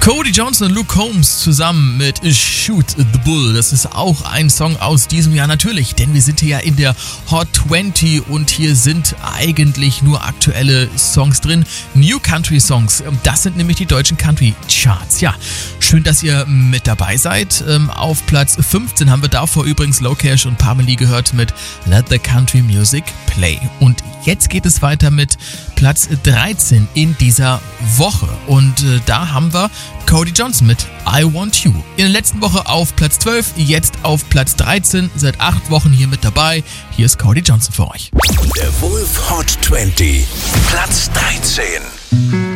Cody Johnson und Luke Combs zusammen mit Shoot the Bull. Das ist auch ein Song aus diesem Jahr natürlich, denn wir sind hier ja in der Hot 20 und hier sind eigentlich nur aktuelle Songs drin. New Country Songs, das sind nämlich die deutschen Country Charts. Ja, schön, dass ihr mit dabei seid. Auf Platz 15 haben wir davor übrigens Low Cash und Pamela gehört mit Let the Country Music Play. Und jetzt geht es weiter mit Platz 13 in dieser Woche. Und da haben wir Cody Johnson mit I Want You. In der letzten Woche auf Platz 12, jetzt auf Platz 13. Seit 8 Wochen hier mit dabei. Hier ist Cody Johnson für euch. Der Wolf Hot 20, Platz 13.